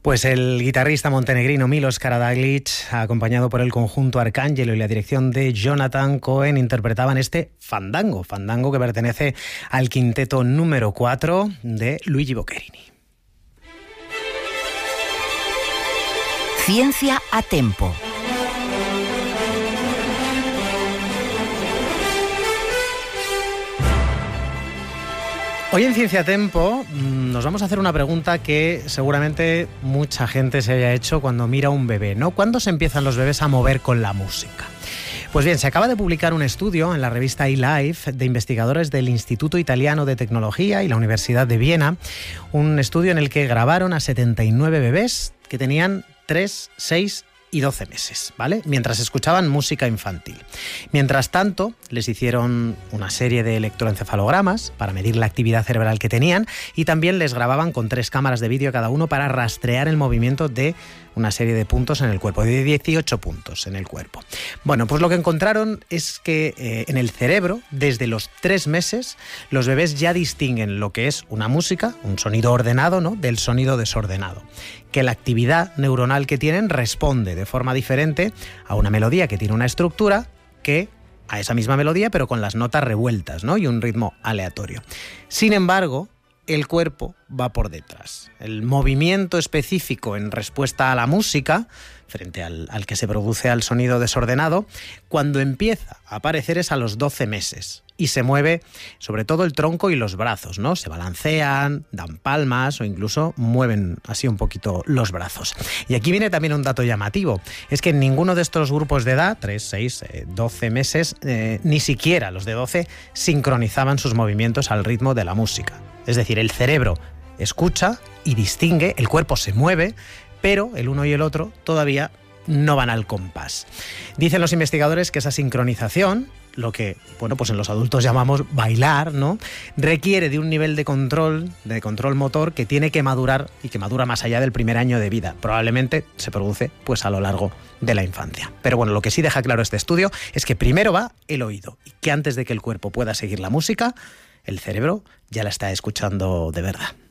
Pues el guitarrista montenegrino Milos Karađalić, acompañado por el conjunto Arcángelo y la dirección de Jonathan Cohen, interpretaban este fandango que pertenece al quinteto número 4 de Luigi Boccherini. Ciencia a tempo. Hoy en Ciencia a Tempo nos vamos a hacer una pregunta que seguramente mucha gente se haya hecho cuando mira a un bebé, ¿no? ¿Cuándo se empiezan los bebés a mover con la música? Pues bien, se acaba de publicar un estudio en la revista eLife de investigadores del Instituto Italiano de Tecnología y la Universidad de Viena, un estudio en el que grabaron a 79 bebés que tenían 3, 6 y 12 meses, ¿vale? Mientras escuchaban música infantil. Mientras tanto, les hicieron una serie de electroencefalogramas para medir la actividad cerebral que tenían y también les grababan con 3 cámaras de vídeo cada uno para rastrear el movimiento de una serie de puntos en el cuerpo, de 18 puntos en el cuerpo. Bueno, pues lo que encontraron es que en el cerebro, desde los 3 meses, los bebés ya distinguen lo que es una música, un sonido ordenado, ¿no?, del sonido desordenado. Que la actividad neuronal que tienen responde de forma diferente a una melodía que tiene una estructura que a esa misma melodía, pero con las notas revueltas, ¿no?, y un ritmo aleatorio. Sin embargo, el cuerpo va por detrás. El movimiento específico en respuesta a la música, frente al que se produce al sonido desordenado, cuando empieza a aparecer es a los 12 meses y se mueve sobre todo el tronco y los brazos, ¿no? Se balancean, dan palmas o incluso mueven así un poquito los brazos. Y aquí viene también un dato llamativo, es que en ninguno de estos grupos de edad, 3, 6, 12 meses, ni siquiera los de 12 sincronizaban sus movimientos al ritmo de la música. Es decir, el cerebro escucha y distingue, el cuerpo se mueve, pero el uno y el otro todavía no van al compás. Dicen los investigadores que esa sincronización, lo que, bueno, pues en los adultos llamamos bailar, ¿no?, requiere de un nivel de control motor que tiene que madurar y que madura más allá del primer año de vida. Probablemente se produce pues a lo largo de la infancia. Pero bueno, lo que sí deja claro este estudio es que primero va el oído y que antes de que el cuerpo pueda seguir la música, el cerebro ya la está escuchando de verdad.